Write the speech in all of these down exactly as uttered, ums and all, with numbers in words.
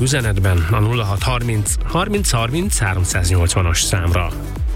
üzenetben a nulla hat harminc harminc harminc háromszáznyolcvanas számra.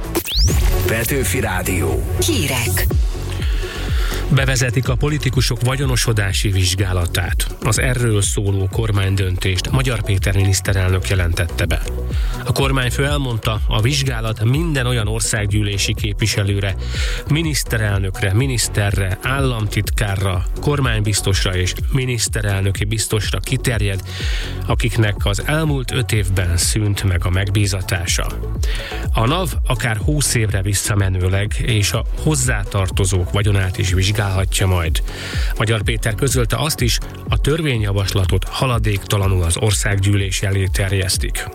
Petőfi Rádió. Hírek. Bevezetik a politikusok vagyonosodási vizsgálatát. Az erről szóló kormánydöntést Magyar Péter miniszterelnök jelentette be. A kormányfő elmondta, a vizsgálat minden olyan országgyűlési képviselőre, miniszterelnökre, miniszterre, államtitkárra, kormánybiztosra és miniszterelnöki biztosra kiterjed, akiknek az elmúlt öt évben szűnt meg a megbízatása. A NAV akár húsz évre visszamenőleg és a hozzátartozók vagyonát is vizsgálhatja majd. Magyar Péter közölte azt is, a törvényjavaslatot haladéktalanul az országgyűlés elé terjesztik.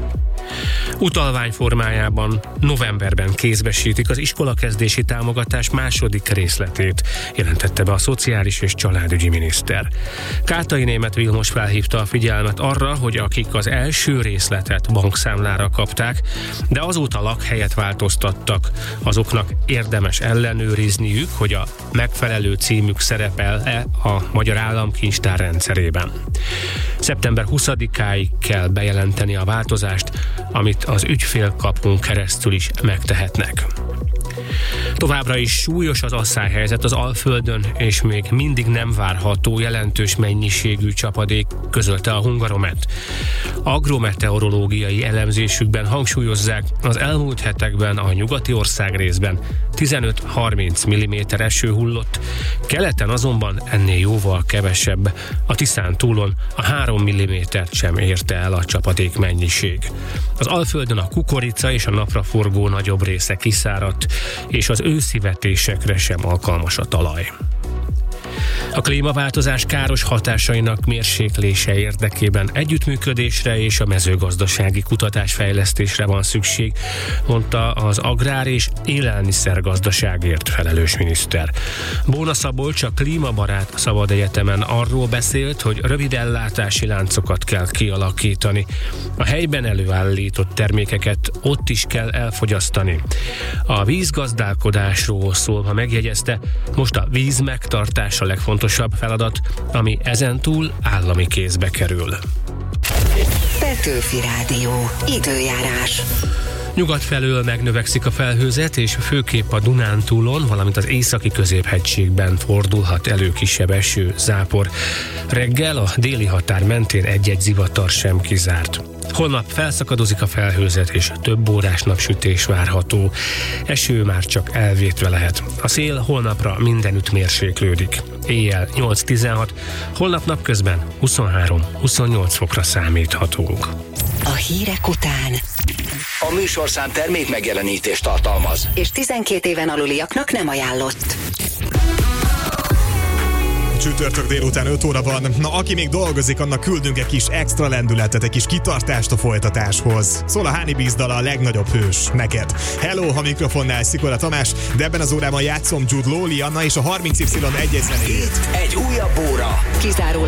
Utalvány formájában novemberben kézbesítik az iskolakezdési támogatás második részletét, jelentette be a szociális és családügyi miniszter. Kátai Németh Vilmos felhívta a figyelmet arra, hogy akik az első részletet bankszámlára kapták, de azóta lakhelyet változtattak, azoknak érdemes ellenőrizniük, hogy a megfelelő címük szerepel-e a Magyar Államkincstár rendszerében. szeptember huszadikáig kell bejelenteni a változást, amit az ügyfélkapun keresztül is megtehetnek. Továbbra is súlyos az asszályhelyzet az Alföldön, és még mindig nem várható jelentős mennyiségű csapadék, közölte a Hungaromet. Agrometeorológiai elemzésükben hangsúlyozzák, az elmúlt hetekben a nyugati országrészben tizenöt-harminc milliméter eső hullott, keleten azonban ennél jóval kevesebb, a Tiszán túlon a három millimétert sem érte el a csapadék mennyiség. Az Alföldön a kukorica és a napraforgó nagyobb része kiszáradt, és az őszi vetésekre sem alkalmas a talaj. A klímaváltozás káros hatásainak mérséklése érdekében együttműködésre és a mezőgazdasági kutatásfejlesztésre van szükség, mondta az agrár- és élelmiszergazdaságért felelős miniszter. Bóna Szabolcs, a Klímabarát Szabad Egyetemen arról beszélt, hogy rövid ellátási láncokat kell kialakítani. A helyben előállított termékeket ott is kell elfogyasztani. A vízgazdálkodásról szólva megjegyezte, most a víz megtartása legfontosabb feladat, ami ezentúl állami kézbe kerül. Petőfi Rádió. Időjárás. Nyugat felől megnövekszik a felhőzet, és főképp a Dunántúlon, valamint az északi középhegységben fordulhat elő kisebb eső, zápor. Reggel a déli határ mentén egy-egy zivatar sem kizárt. Holnap felszakadozik a felhőzet, és több órás napsütés várható. Eső már csak elvétve lehet. A szél holnapra mindenütt mérséklődik. Éjjel nyolc-tizenhat, holnap napközben huszonhárom-huszonnyolc fokra számíthatunk. A hírek után A műsorszám termék megjelenítést tartalmaz, és tizenkét éven aluliaknak nem ajánlott. Csütörtök délután öt óra van. Na, aki még dolgozik, annak küldünk egy kis extra lendületet, egy kis kitartást a folytatáshoz. Szól a Honeybees dala, a legnagyobb hős neked. Hello, ha mikrofonnál Szikora Tamás, de ebben az órában játszom Jude Law, Lianna és a harminc Y egy zenéjét. egy újabb óra. Kizárólag